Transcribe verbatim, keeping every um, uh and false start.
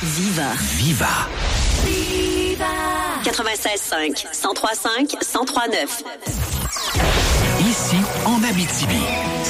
Viva. Viva. Viva. quatre-vingt-seize cinq, cent trois cinq, cent trois neuf. Ici, en Abitibi,